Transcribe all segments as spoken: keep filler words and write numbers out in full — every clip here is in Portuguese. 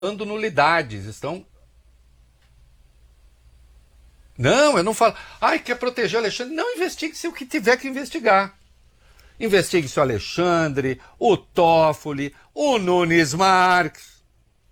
dando nulidades, estão... Não, eu não falo... Ai, quer proteger o Alexandre? Não, investigue-se o que tiver que investigar. Investigue-se o Alexandre, o Toffoli, o Nunes Marques.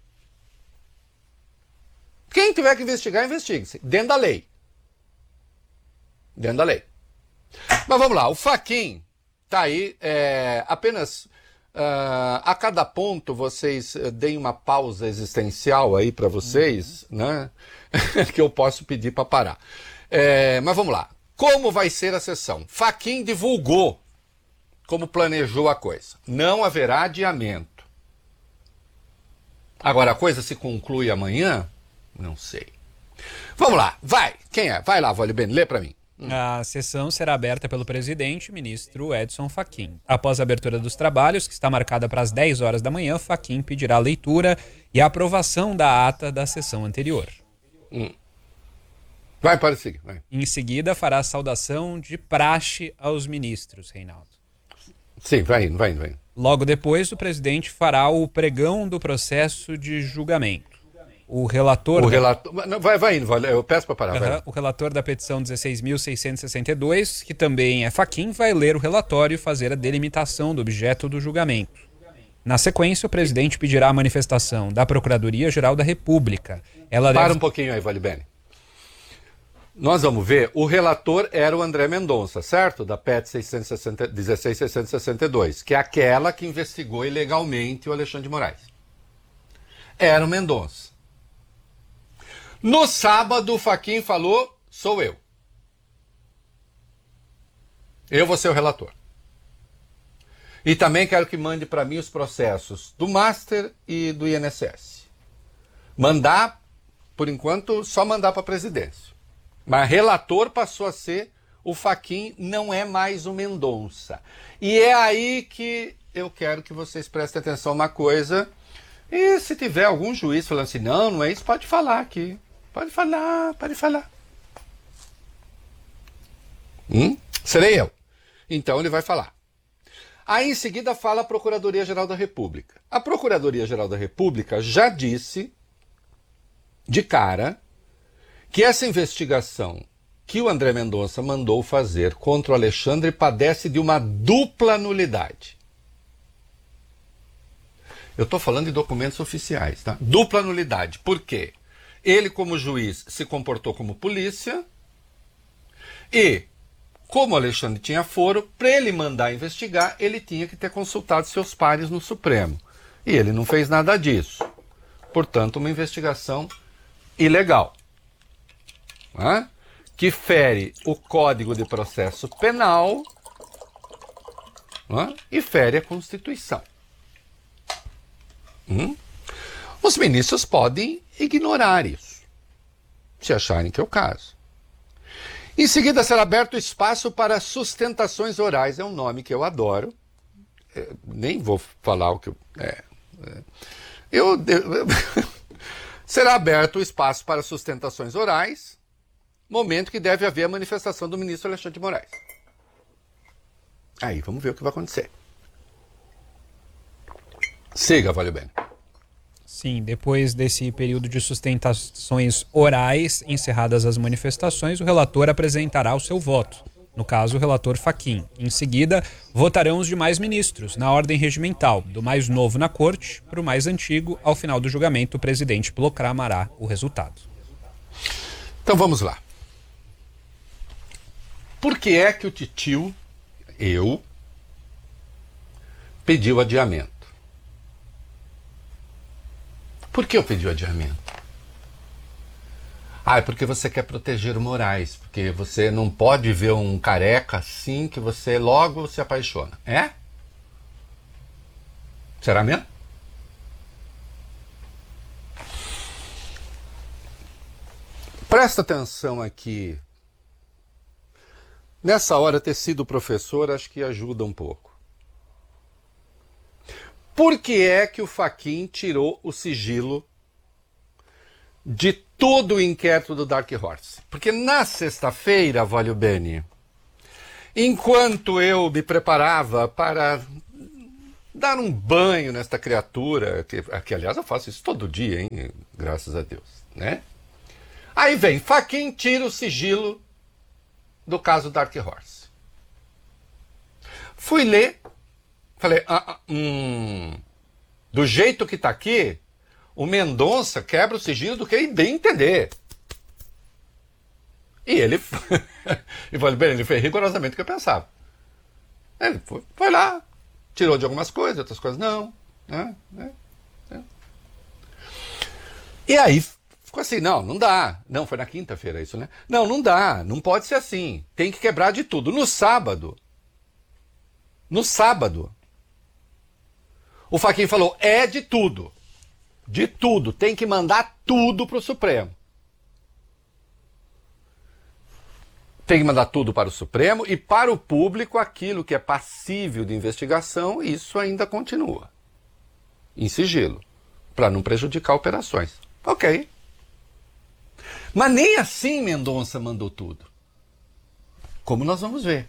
Quem tiver que investigar, investigue-se. Dentro da lei. Dentro da lei. Mas vamos lá, o Fachin tá aí, é, apenas uh, a cada ponto vocês deem uma pausa existencial aí para vocês, uhum. né? Que eu posso pedir para parar. É, mas vamos lá. Como vai ser a sessão? Fachin divulgou como planejou a coisa. Não haverá adiamento. Agora, a coisa se conclui amanhã? Não sei. Vamos lá, vai. Quem é? Vai lá, Vale Bene, lê para mim. A sessão será aberta pelo presidente, ministro Edson Fachin. Após a abertura dos trabalhos, que está marcada para as dez horas da manhã, Fachin pedirá a leitura e a aprovação da ata da sessão anterior. Hum. Vai, para seguir. Vai. Em seguida, fará a saudação de praxe aos ministros, Reinaldo. Sim, vai indo, vai indo, vai indo. Logo depois, o presidente fará o pregão do processo de julgamento. O relator... O relator... Da... Vai, vai indo, vai, eu peço para parar. Uhum. Vai. O relator da petição dezesseis mil seiscentos e sessenta e dois, que também é Fachin, vai ler o relatório e fazer a delimitação do objeto do julgamento. Na sequência, o presidente pedirá a manifestação da Procuradoria-Geral da República. Ela Para deve... um pouquinho aí, Vale Bene. Nós vamos ver, o relator era o André Mendonça, certo? Da P E T dezesseis mil seiscentos e sessenta e dois, que é aquela que investigou ilegalmente o Alexandre de Moraes. Era o Mendonça. No sábado, o Fachin falou, sou eu. Eu vou ser o relator. E também quero que mande para mim os processos do Master e do I N S S. Mandar, por enquanto, só mandar para a presidência. Mas relator passou a ser o Fachin, não é mais o Mendonça. E é aí que eu quero que vocês prestem atenção uma coisa. E se tiver algum juiz falando assim, não, não é isso, pode falar aqui. Pode falar, pode falar. Hum? Serei eu. Então ele vai falar. Aí em seguida fala a Procuradoria-Geral da República. A Procuradoria-Geral da República já disse, de cara, que essa investigação que o André Mendonça mandou fazer contra o Alexandre padece de uma dupla nulidade. Eu estou falando de documentos oficiais, tá? Dupla nulidade. Por quê? Ele, como juiz, se comportou como polícia e, como o Alexandre tinha foro, para ele mandar investigar, ele tinha que ter consultado seus pares no Supremo. E ele não fez nada disso. Portanto, uma investigação ilegal. Né? Que fere o Código de Processo Penal, né? E fere a Constituição. Hum? Os ministros podem ignorar isso, se acharem que é o caso. Em seguida, será aberto espaço para sustentações orais. É um nome que eu adoro. É, nem vou falar o que eu... É, é, eu, eu será aberto o espaço para sustentações orais, momento que deve haver a manifestação do ministro Alexandre de Moraes. Aí, vamos ver o que vai acontecer. Siga, Vale Bene. Sim, depois desse período de sustentações orais, encerradas as manifestações, o relator apresentará o seu voto. No caso, o relator Fachin. Em seguida, votarão os demais ministros, na ordem regimental, do mais novo na corte para o mais antigo. Ao final do julgamento, o presidente proclamará o resultado. Então vamos lá. Por que é que o titio, eu, pediu adiamento? Por que eu pedi o adiamento? Ah, é porque você quer proteger o Moraes, porque você não pode ver um careca assim que você logo se apaixona. É? Será mesmo? Presta atenção aqui. Nessa hora, ter sido professor acho que ajuda um pouco. Por que é que o Fachin tirou o sigilo de todo o inquérito do Dark Horse? Porque na sexta-feira, Vale Bene, enquanto eu me preparava para dar um banho nesta criatura, que, que aliás eu faço isso todo dia, hein? Graças a Deus, né? Aí vem, Fachin tira o sigilo do caso Dark Horse. Fui ler, falei, ah, ah, hum, do jeito que tá aqui, o Mendonça quebra o sigilo do que ele bem entender. E ele, e falei, bem, ele fez rigorosamente o que eu pensava. Ele foi, foi lá, tirou de algumas coisas, outras coisas não. Né, né, né. E aí ficou assim, não, não dá. Não, foi na quinta-feira isso, né? Não, não dá, não pode ser assim. Tem que quebrar de tudo. No sábado, no sábado, o Fachin falou, é de tudo. De tudo. Tem que mandar tudo para o Supremo. Tem que mandar tudo para o Supremo e para o público aquilo que é passível de investigação, isso ainda continua em sigilo, para não prejudicar operações. Ok. Mas nem assim Mendonça mandou tudo. Como nós vamos ver.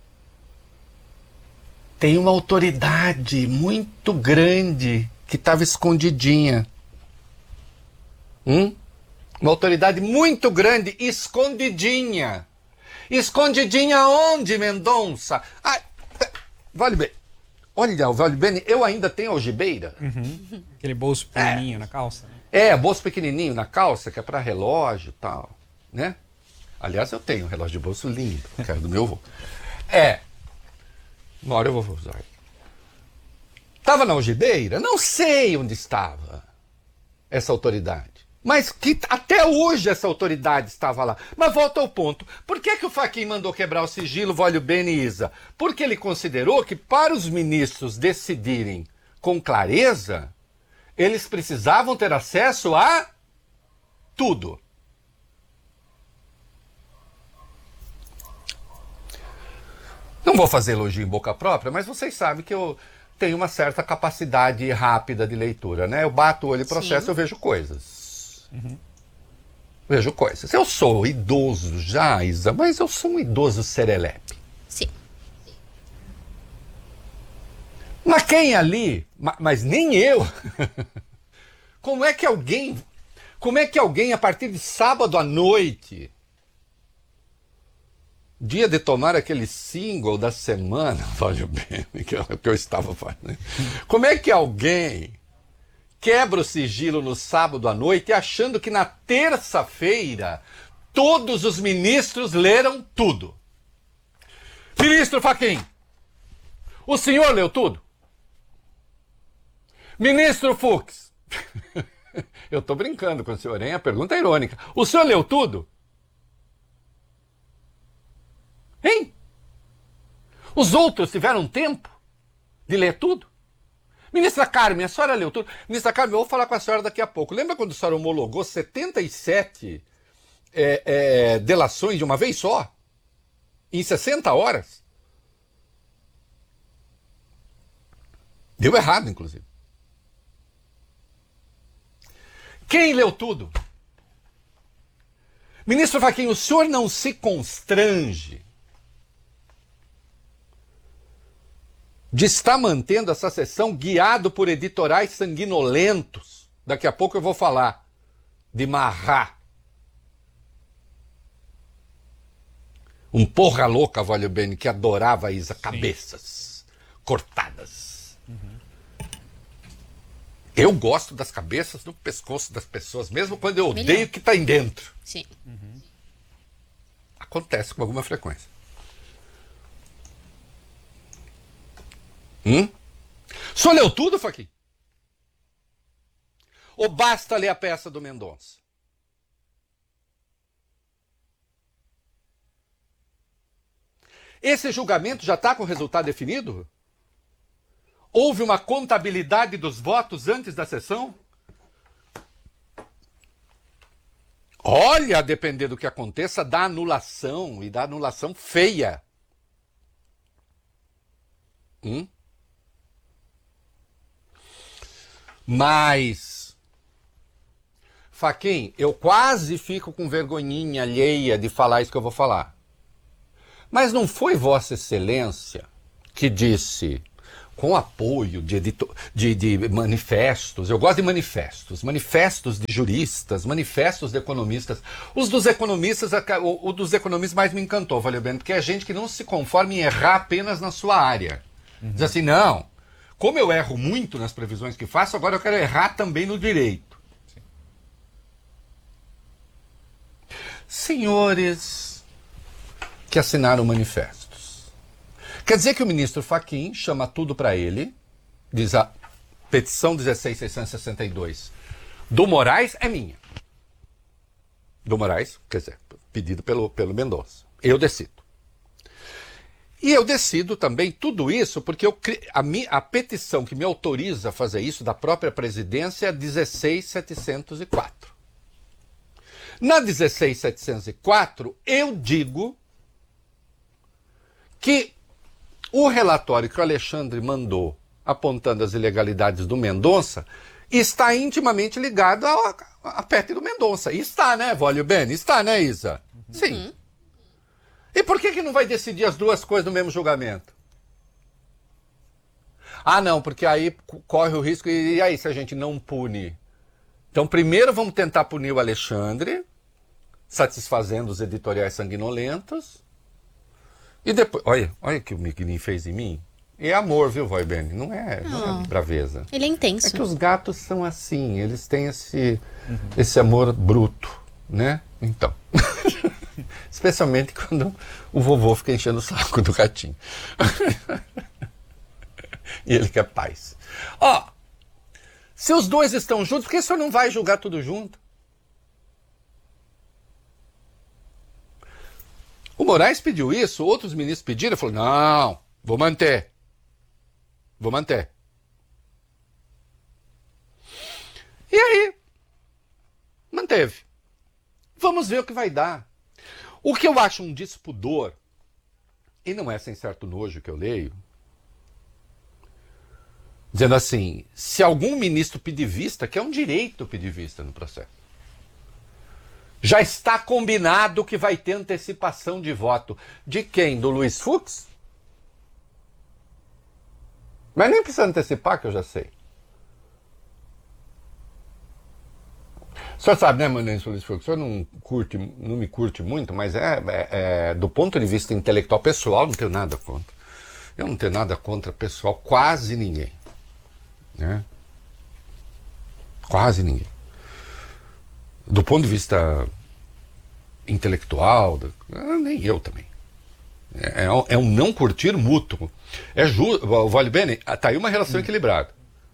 Tem uma autoridade muito grande que estava escondidinha. Hum? Uma autoridade muito grande, escondidinha. Escondidinha onde, Mendonça? Ah, vale bem. Olha, vale bem, eu ainda tenho algibeira. Uhum. Aquele bolso pequenininho é. na calça. Né? É, bolso pequenininho na calça, que é para relógio e tal, né? Aliás, eu tenho um relógio de bolso lindo, que é do meu avô. É. Uma hora eu vou usar. Estava na algibeira? Não sei onde estava essa autoridade. Mas que até hoje essa autoridade estava lá. Mas volta ao ponto. Por que, que o Fachin mandou quebrar o sigilo, Vólio Bene e Isa? Porque ele considerou que para os ministros decidirem com clareza, eles precisavam ter acesso a tudo. Não vou fazer elogio em boca própria, mas vocês sabem que eu tenho uma certa capacidade rápida de leitura, né? Eu bato o olho e processo, Sim. eu vejo coisas. Uhum. Vejo coisas. Eu sou idoso já, Isa, mas eu sou um idoso serelepe. Sim. Mas quem ali, mas nem eu, como é que alguém, como é que alguém a partir de sábado à noite, dia de tomar aquele single da semana, valeu bem, que eu, que eu estava fazendo, como é que alguém quebra o sigilo no sábado à noite achando que na terça-feira todos os ministros leram tudo? Ministro Fachin, o senhor leu tudo? Ministro Fux, eu estou brincando com o senhor, hein? A pergunta é irônica. O senhor leu tudo? Hein? Os outros tiveram tempo de ler tudo? Ministra Carmen, a senhora leu tudo? Ministra Carmen, eu vou falar com a senhora daqui a pouco. Lembra quando a senhora homologou setenta e sete é, é, delações de uma vez só? Em sessenta horas? Deu errado, inclusive. Quem leu tudo? Ministro Fachin, o senhor não se constrange de estar mantendo essa sessão guiado por editorais sanguinolentos? Daqui a pouco eu vou falar de Marrá. Um porra louca, Vólio Bene, que adorava Isa, cabeças cortadas. Uhum. Eu gosto das cabeças no pescoço das pessoas, mesmo quando eu odeio o que está em dentro. Sim. Uhum. Acontece com alguma frequência. Hum? O senhor leu tudo, Fachin? Ou basta ler a peça do Mendonça? Esse julgamento já está com o resultado definido? Houve uma contabilidade dos votos antes da sessão? Olha, a depender do que aconteça, dá anulação, e dá anulação feia. Hum? Mas, Fachin, eu quase fico com vergonhinha alheia de falar isso que eu vou falar. Mas não foi Vossa Excelência que disse: com apoio de, edito, de, de manifestos. Eu gosto de manifestos, manifestos de juristas, manifestos de economistas. Os dos economistas, o, o dos economistas mais me encantou, valeu bem, porque é gente que não se conforma em errar apenas na sua área. Uhum. Diz assim, não, como eu erro muito nas previsões que faço, agora eu quero errar também no direito. Sim. Senhores que assinaram manifestos. Quer dizer que o ministro Fachin chama tudo para ele, diz a petição dezesseis mil seiscentos e sessenta e dois do Moraes é minha. Do Moraes, quer dizer, pedido pelo, pelo Mendonça. Eu decido. E eu decido também tudo isso porque eu, a, mi, a petição que me autoriza a fazer isso da própria presidência é a dezesseis mil setecentos e quatro. Na dezesseis mil setecentos e quatro, eu digo que o relatório que o Alexandre mandou apontando as ilegalidades do Mendonça está intimamente ligado à P E C do Mendonça. E está, né, Vólio Bene? Está, né, Isa? Uhum. Sim. E por que que não vai decidir as duas coisas no mesmo julgamento? Ah, não, porque aí corre o risco. E aí, se a gente não pune? Então, primeiro vamos tentar punir o Alexandre, satisfazendo os editoriais sanguinolentos. E depois, olha, olha o que o Miguelinho fez em mim. É amor, viu, Vai Bene? Não é, não é braveza. Ele é intenso. É que os gatos são assim, eles têm esse, uhum. esse amor bruto, né? Então. Especialmente quando o vovô fica enchendo o saco do gatinho. E ele quer paz. Ó, se os dois estão juntos, por que o senhor não vai julgar tudo junto? O Moraes pediu isso, outros ministros pediram, falou, não, vou manter. Vou manter. E aí, manteve. Vamos ver o que vai dar. O que eu acho um despudor, e não é sem certo nojo que eu leio, dizendo assim, se algum ministro pedir vista, que é um direito pedir vista no processo, já está combinado que vai ter antecipação de voto. De quem? Do Luiz Fux? Mas nem precisa antecipar, que eu já sei. O senhor sabe, né, Manense Luiz Fux? O senhor não, curte, não me curte muito, mas é, é, é do ponto de vista intelectual pessoal, não tenho nada contra. Eu não tenho nada contra pessoal, quase ninguém. Né? Quase ninguém. Do ponto de vista intelectual, nem eu também. É, é um não curtir mútuo. É justo. Vale bem, está aí uma relação equilibrada.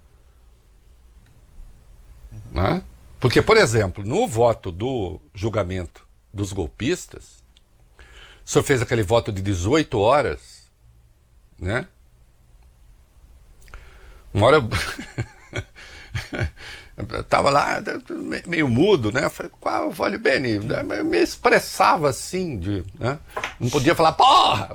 Né? Porque, por exemplo, no voto do julgamento dos golpistas, o senhor fez aquele voto de dezoito horas, né? Uma hora. Eu tava lá, meio mudo, né? Eu falei, qual, Vale Bene? Eu me expressava assim, de, né? Não podia falar, porra!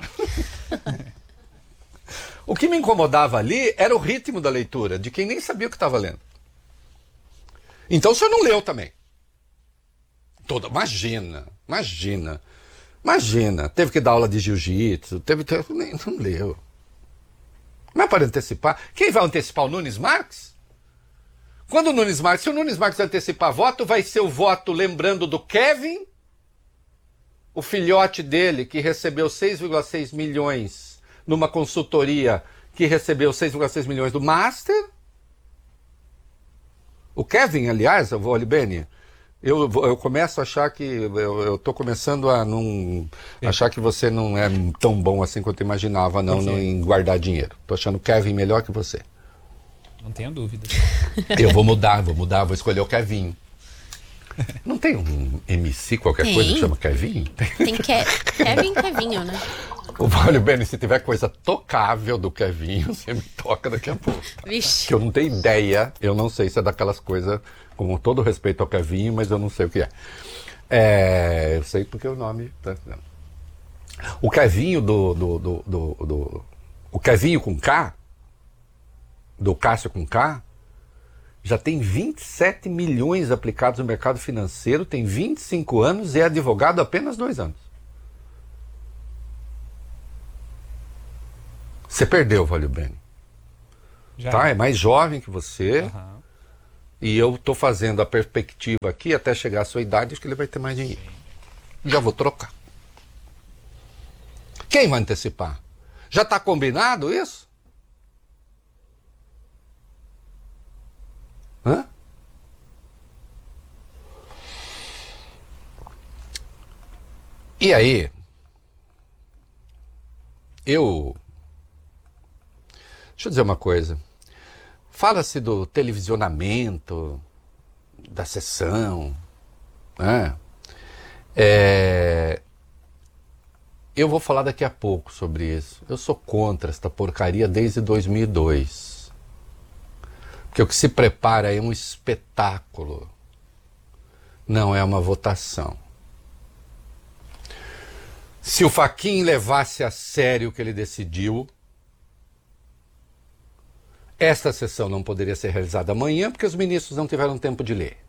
O que me incomodava ali era o ritmo da leitura, de quem nem sabia o que estava lendo. Então o senhor não leu também. Toda, imagina, imagina, imagina. Teve que dar aula de jiu-jitsu, teve, teve, nem, não leu. Mas para antecipar, quem vai antecipar o Nunes Marques? Quando o Nunes Marques, se o Nunes Marques antecipar voto, vai ser o voto lembrando do Kevin, o filhote dele, que recebeu seis vírgula seis milhões numa consultoria, que recebeu seis vírgula seis milhões do Master. O Kevin, aliás, eu vou ali, Beni, eu, eu começo a achar que, eu estou começando a não achar que você não é tão bom assim quanto eu imaginava, não, não em guardar dinheiro. Estou achando o Kevin melhor que você. Não tenho dúvida. Eu vou mudar, vou mudar, vou escolher o Kevin. Não tem um M C qualquer tem. coisa que chama Kevin? Tem Ke Kevin Kevinho, né? Olha, Beni, se tiver coisa tocável do Kevin, você me toca daqui a pouco. Tá? Vixe. Que eu não tenho ideia, eu não sei se é daquelas coisas, com todo respeito ao Kevin, mas eu não sei o que é. é eu sei porque o nome... O Kevinho do, do, do, do, do... O Kevinho com K, do Cássio com K, já tem vinte e sete milhões aplicados no mercado financeiro, tem vinte e cinco anos e é advogado há apenas dois anos. Você perdeu, Vale Bene. Já tá? é. É mais jovem que você. Aham. E eu estou fazendo a perspectiva aqui até chegar à sua idade, acho que ele vai ter mais dinheiro. Já vou trocar. Quem vai antecipar? Já está combinado isso? Hã? E aí, eu... Deixa eu dizer uma coisa. Fala-se do televisionamento, da sessão, né? É... Eu vou falar daqui a pouco sobre isso. Eu sou contra esta porcaria desde dois mil e dois. Porque o que se prepara é um espetáculo, não é uma votação. Se o Fachin levasse a sério o que ele decidiu, esta sessão não poderia ser realizada amanhã porque os ministros não tiveram tempo de ler.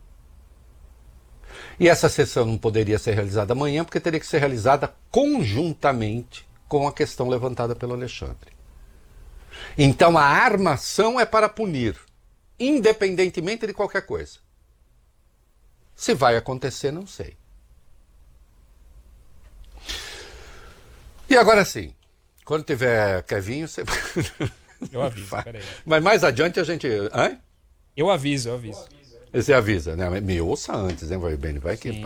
E essa sessão não poderia ser realizada amanhã porque teria que ser realizada conjuntamente com a questão levantada pelo Alexandre. Então a armação é para punir, independentemente de qualquer coisa. Se vai acontecer, não sei. E agora sim, quando tiver Kevinho, você... Eu aviso, peraí. Mas mais adiante a gente... Hã? Eu aviso, eu aviso. Você avisa, né? Me ouça antes, né? Vai bem, vai que...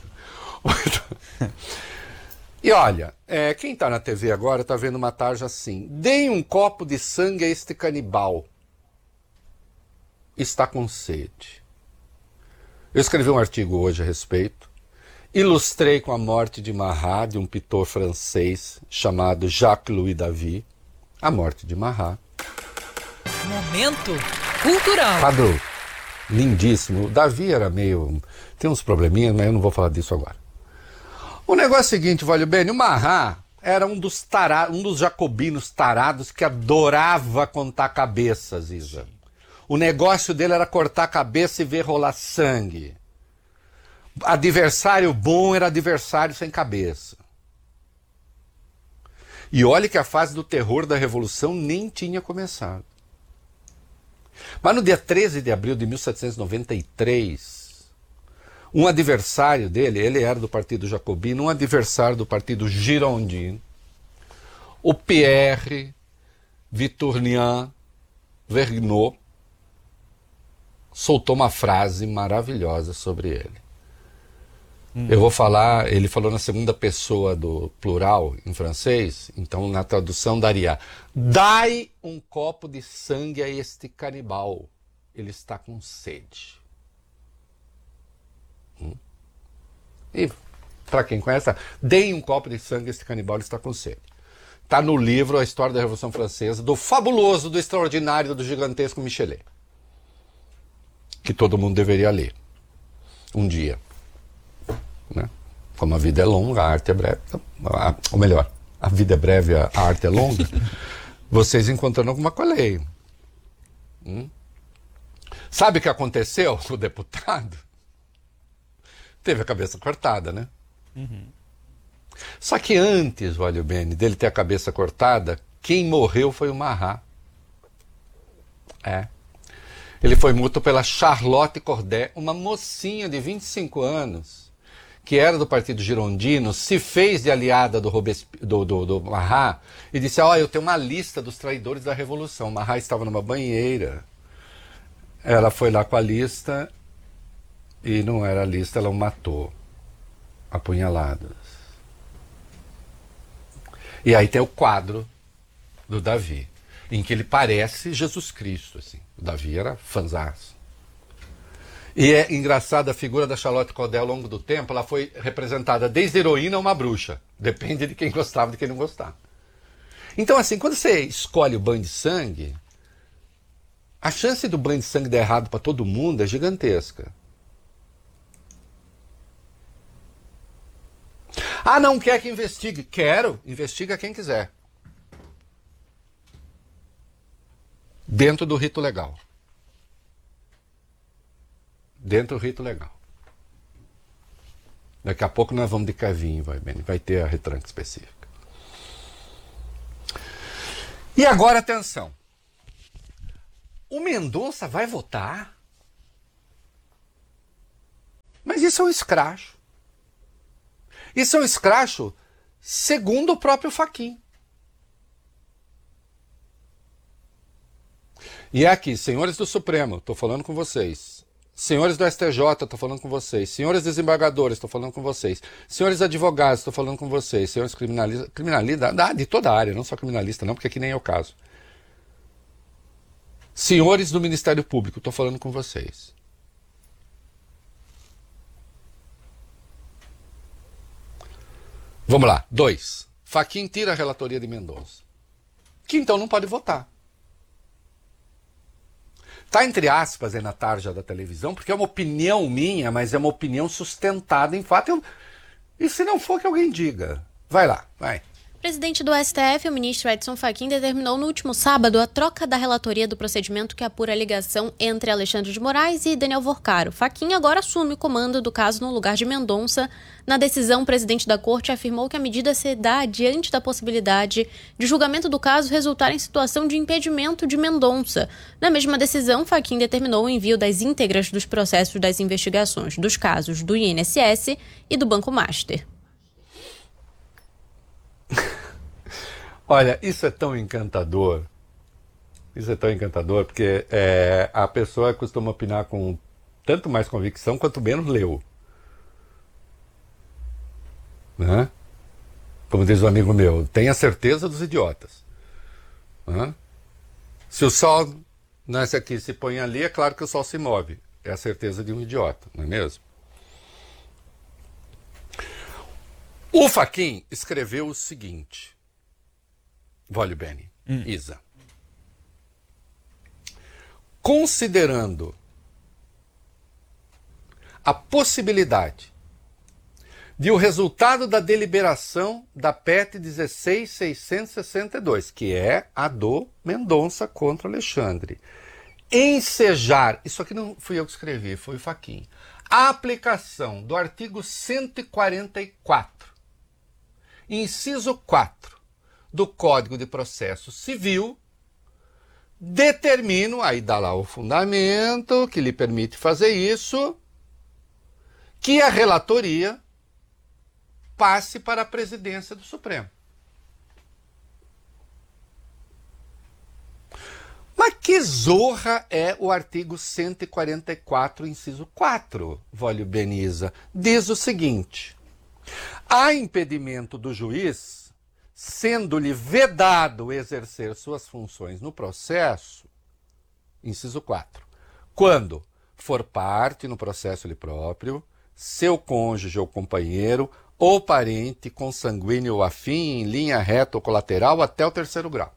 E olha, é, quem está na T V agora está vendo uma tarja assim. Deem um copo de sangue a este canibal. Está com sede. Eu escrevi um artigo hoje a respeito. Ilustrei com a morte de Marat, de um pintor francês chamado Jacques-Louis David. A morte de Marat. Momento cultural. Quadro lindíssimo. O Davi era meio... Tem uns probleminhas, mas eu não vou falar disso agora. O negócio é o seguinte, Valeu Bene, o Marat era um dos, tara... um dos jacobinos tarados que adorava contar cabeças, Isa. O negócio dele era cortar a cabeça e ver rolar sangue. Adversário bom era adversário sem cabeça. E olha que a fase do terror da Revolução nem tinha começado. Mas no dia treze de abril de mil setecentos e noventa e três, um adversário dele, ele era do Partido Jacobino, um adversário do Partido Girondino, o Pierre Victorien Vergniaud, soltou uma frase maravilhosa sobre ele. Hum. Eu vou falar, ele falou na segunda pessoa do plural em francês, então na tradução daria: dai um copo de sangue a este canibal, ele está com sede. Hum. E para quem conhece, deem um copo de sangue a este canibal, ele está com sede. Está no livro A História da Revolução Francesa, do fabuloso, do extraordinário, do gigantesco Michelet, que todo mundo deveria ler um dia. Né? Como a vida é longa, a arte é breve. A, ou melhor, a vida é breve, a arte é longa. Vocês encontrando alguma coisa aí. Hum? Sabe o que aconteceu com o deputado? Teve a cabeça cortada, né? Uhum. Só que antes, Valeu Bene, dele ter a cabeça cortada, quem morreu foi o Marat. É. Ele foi morto pela Charlotte Corday, uma mocinha de vinte e cinco anos, que era do Partido Girondino, se fez de aliada do, Robesp... do, do, do Marat e disse: ó, oh, eu tenho uma lista dos traidores da Revolução. O Marat estava numa banheira, ela foi lá com a lista e não era a lista, ela o matou, apunhaladas. E aí tem o quadro do Davi, em que ele parece Jesus Cristo, assim. O Davi era fanzaço. E é engraçada a figura da Charlotte Corday ao longo do tempo, ela foi representada desde heroína a uma bruxa. Depende de quem gostava e de quem não gostava. Então, assim, quando você escolhe o banho de sangue, a chance do banho de sangue dar errado para todo mundo é gigantesca. Ah, não quer que investigue? Quero, investiga quem quiser. Dentro do rito legal. Dentro do rito legal. Daqui a pouco nós vamos de Kevinho, vai bem, vai ter a retranca específica. E agora, atenção. o Mendonça vai votar? Mas isso é um escracho. Isso é um escracho segundo o próprio Fachin. E é aqui, senhores do Supremo, estou falando com vocês. Senhores do S T J, estou falando com vocês. Senhores desembargadores, estou falando com vocês. Senhores advogados, estou falando com vocês. Senhores criminalistas, criminalistas de toda a área, não só criminalista não, porque aqui nem é o caso. Senhores do Ministério Público, estou falando com vocês. Vamos lá. Dois. Fachin tira a relatoria de Mendonça. Que então não pode votar. Está entre aspas aí na tarja da televisão, porque é uma opinião minha, mas é uma opinião sustentada em fato. Eu... E se não for, que alguém diga. Vai lá, vai. O presidente do S T F, o ministro Edson Fachin, determinou no último sábado a troca da relatoria do procedimento que apura a ligação entre Alexandre de Moraes e Daniel Vorcaro. Fachin agora assume o comando do caso no lugar de Mendonça. Na decisão, o presidente da corte afirmou que a medida se dá diante da possibilidade de julgamento do caso resultar em situação de impedimento de Mendonça. Na mesma decisão, Fachin determinou o envio das íntegras dos processos das investigações dos casos do I N S S e do Banco Master. Olha, isso é tão encantador. Isso é tão encantador, porque é, a pessoa costuma opinar com tanto mais convicção quanto menos leu. Né? Como diz um amigo meu, tenha certeza dos idiotas. Né? Se o sol nasce aqui e se põe ali, é claro que o sol se move. É a certeza de um idiota, não é mesmo? O Fachin escreveu o seguinte. Voglio bene, hum. Isa. Considerando a possibilidade de o resultado da deliberação da P E T dezesseis mil seiscentos e sessenta e dois, que é a do Mendonça contra Alexandre, ensejar, isso aqui não fui eu que escrevi, foi o Fachin, a aplicação do artigo cento e quarenta e quatro, inciso quatro, do Código de Processo Civil, determino, aí dá lá o fundamento que lhe permite fazer isso, que a relatoria passe para a presidência do Supremo. Mas que zorra é o artigo cento e quarenta e quatro, inciso quatro, Voglio bene, Isa? Diz o seguinte: há impedimento do juiz, sendo-lhe vedado exercer suas funções no processo, inciso quatro, quando for parte no processo ele próprio, seu cônjuge ou companheiro, ou parente consanguíneo ou afim, em linha reta ou colateral, até o terceiro grau.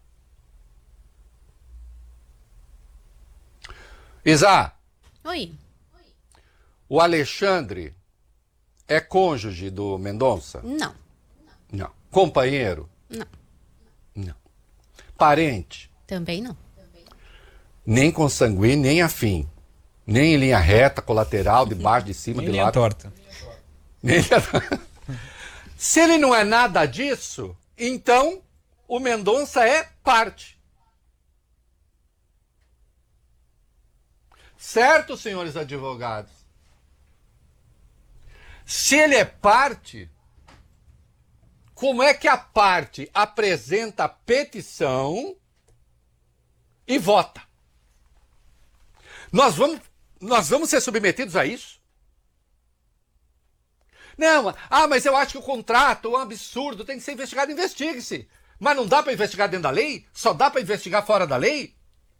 Isa, Oi. o Alexandre é cônjuge do Mendonça? Não. Não. Companheiro? Não. Não. Parente? Também não. Nem consanguíneo, nem afim. Nem em linha reta, colateral, de baixo, de cima, Nem de linha lado. torta. Nem linha torta. Se ele não é nada disso, então o Mendonça é parte. Certo, senhores advogados? Se ele é parte, como é que a parte apresenta a petição e vota? Nós vamos, nós vamos ser submetidos a isso? Não, ah, mas eu acho que o contrato é um absurdo, tem que ser investigado, investigue-se. Mas não dá para investigar dentro da lei? Só dá para investigar fora da lei?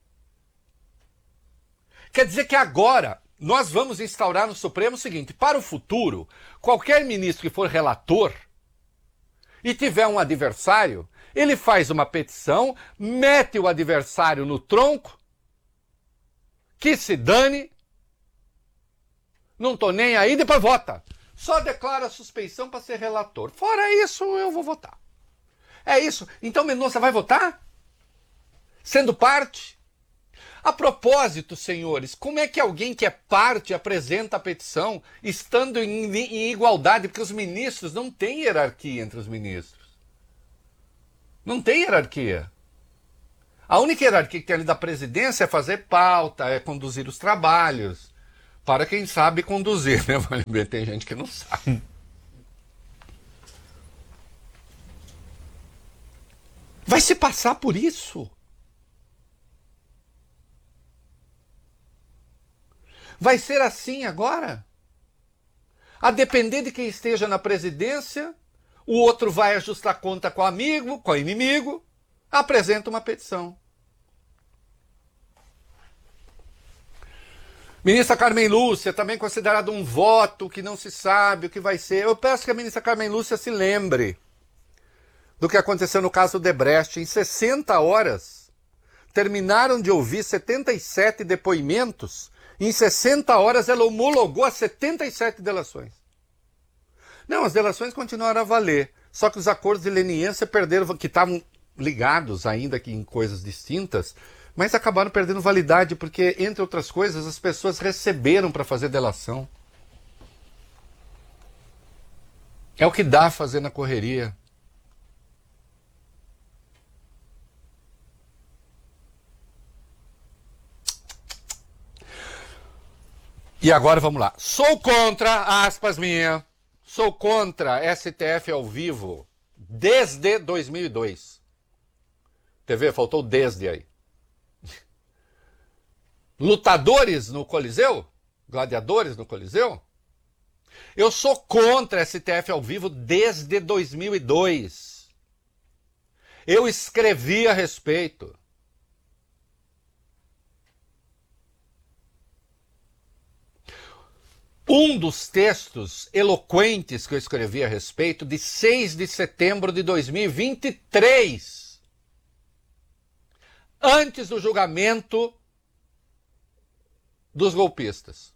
Quer dizer que agora nós vamos instaurar no Supremo o seguinte: para o futuro, qualquer ministro que for relator e tiver um adversário, ele faz uma petição, mete o adversário no tronco, que se dane, não tô nem aí, depois vota. Só declara a suspeição para ser relator. Fora isso, eu vou votar. É isso. Então Mendonça vai votar? Sendo parte? A propósito, senhores, como é que alguém que é parte apresenta a petição estando em, em igualdade? Porque os ministros não têm hierarquia entre os ministros. Não tem hierarquia. A única hierarquia que tem ali da presidência é fazer pauta, é conduzir os trabalhos. Para quem sabe conduzir, né? Tem gente que não sabe. Vai se passar por isso. Vai ser assim agora? A depender de quem esteja na presidência, o outro vai ajustar conta com o amigo, com o inimigo, apresenta uma petição. Ministra Carmen Lúcia, também considerado um voto que não se sabe o que vai ser. Eu peço que a ministra Carmen Lúcia se lembre do que aconteceu no caso Odebrecht. Em sessenta horas, terminaram de ouvir setenta e sete depoimentos. Em sessenta horas, ela homologou as setenta e sete delações. Não, as delações continuaram a valer. Só que os acordos de leniência perderam, que estavam ligados ainda aqui em coisas distintas, mas acabaram perdendo validade, porque, entre outras coisas, as pessoas receberam para fazer delação. É o que dá fazer na correria. E agora vamos lá. Sou contra, aspas minha, sou contra S T F ao vivo desde dois mil e dois. T V, faltou desde aí. Lutadores no Coliseu? Gladiadores no Coliseu? Eu sou contra S T F ao vivo desde dois mil e dois. Eu escrevi a respeito. Um dos textos eloquentes que eu escrevi a respeito, de seis de setembro de dois mil e vinte e três, antes do julgamento dos golpistas.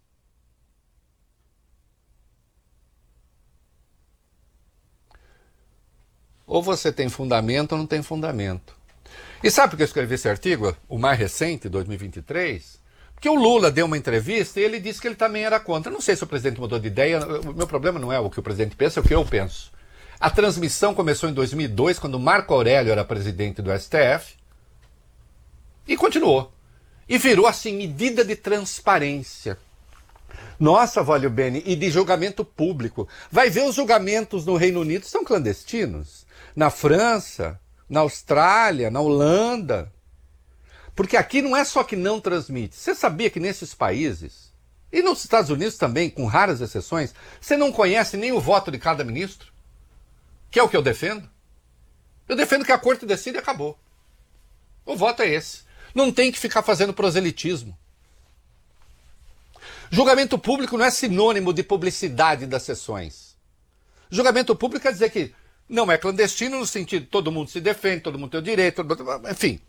Ou você tem fundamento ou não tem fundamento. E sabe por que eu escrevi esse artigo, o mais recente, dois mil e vinte e três? Porque o Lula deu uma entrevista e ele disse que ele também era contra. Não sei se o presidente mudou de ideia, o meu problema não é o que o presidente pensa, é o que eu penso. A transmissão começou em dois mil e dois, quando Marco Aurélio era presidente do S T F, e continuou. E virou, assim, medida de transparência. Nossa, Valio Bene, e de julgamento público. Vai ver os julgamentos no Reino Unido, são clandestinos. Na França, na Austrália, na Holanda. Porque aqui não é só que não transmite. Você sabia que nesses países, e nos Estados Unidos também, com raras exceções, você não conhece nem o voto de cada ministro? Que é o que eu defendo. Eu defendo que a corte decide e acabou. O voto é esse. Não tem que ficar fazendo proselitismo. Julgamento público não é sinônimo de publicidade das sessões. Julgamento público quer dizer que não é clandestino no sentido de todo mundo se defende, todo mundo tem o direito, todo mundo... enfim.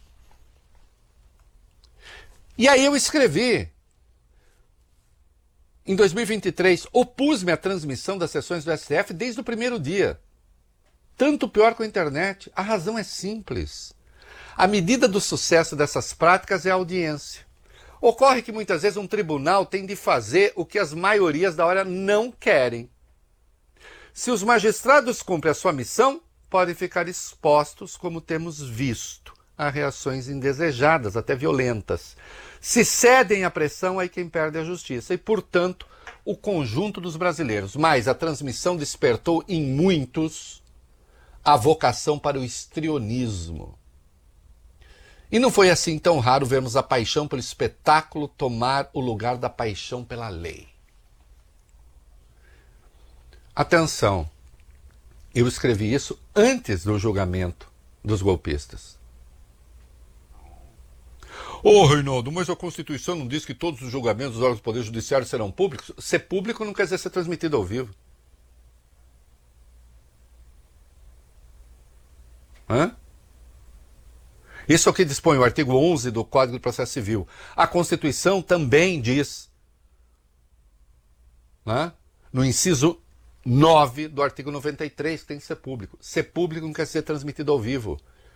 E aí eu escrevi, em dois mil e vinte e três, opus-me à transmissão das sessões do S T F desde o primeiro dia. Tanto pior com a internet. A razão é simples. A medida do sucesso dessas práticas é a audiência. Ocorre que muitas vezes um tribunal tem de fazer o que as maiorias da hora não querem. Se os magistrados cumprem a sua missão, podem ficar expostos, como temos visto, a reações indesejadas, até violentas. Se cedem à pressão, aí quem perde é a justiça. E, portanto, o conjunto dos brasileiros. Mas a transmissão despertou em muitos a vocação para o histrionismo. E não foi assim tão raro vermos a paixão pelo espetáculo tomar o lugar da paixão pela lei. Atenção, eu escrevi isso antes do julgamento dos golpistas. Ô, oh, Reinaldo, mas a Constituição não diz que todos os julgamentos dos órgãos do Poder Judiciário serão públicos? Ser público não quer dizer ser transmitido ao vivo. Hã? Isso é o que dispõe o artigo onze do Código de Processo Civil. A Constituição também diz, né, no inciso nove do artigo noventa e três, que tem que ser público. Ser público não quer ser transmitido ao vivo.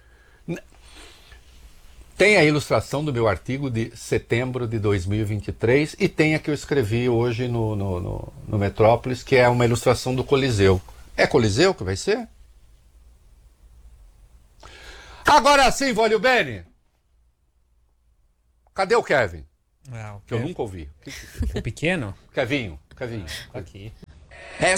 Tem a ilustração do meu artigo de setembro de dois mil e vinte e três e tem a que eu escrevi hoje no, no, no, no Metrópolis, que é uma ilustração do Coliseu. É Coliseu que vai ser? Agora sim, Valio Bene, Cadê o Kevin? Ah, o Que eu Kevin- nunca ouvi. O pequeno? Kevinho, Kevinho. Tá aqui.